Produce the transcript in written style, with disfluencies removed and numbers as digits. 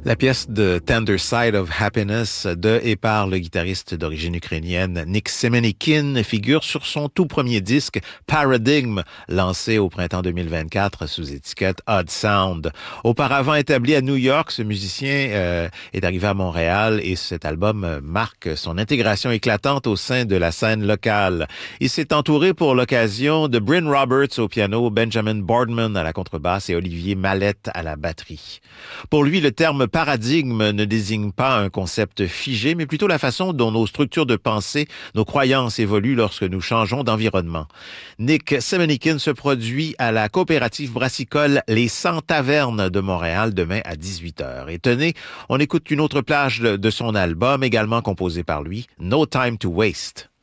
La pièce de Tender Side of Happiness de et par le guitariste d'origine ukrainienne Nick Semenikin figure sur son tout premier disque Paradigm, lancé au printemps 2024 sous étiquette Odd Sound. Auparavant établi à New York, ce musicien est arrivé à Montréal et cet album marque son intégration éclatante au sein de la scène locale. Il s'est entouré pour l'occasion de Bryn Roberts au piano, Benjamin Boardman à la contrebasse et Olivier Mallette à la batterie. Pour lui, le terme paradigme ne désigne pas un concept figé, mais plutôt la façon dont nos structures de pensée, nos croyances évoluent lorsque nous changeons d'environnement. Nick Semenikin se produit à la coopérative brassicole Les 100 Tavernes de Montréal demain à 18h. Et tenez, on écoute une autre plage de son album, également composé par lui, No Time to Waste.